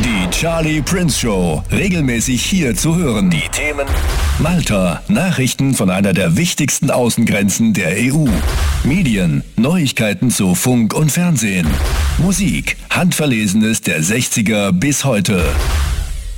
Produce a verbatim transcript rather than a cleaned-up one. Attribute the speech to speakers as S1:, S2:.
S1: Die Charlie Prince Show, regelmäßig hier zu hören. Die Themen: Malta, Nachrichten von einer der wichtigsten Außengrenzen der E U. Medien, Neuigkeiten zu Funk und Fernsehen. Musik, Handverlesenes der sechziger bis heute.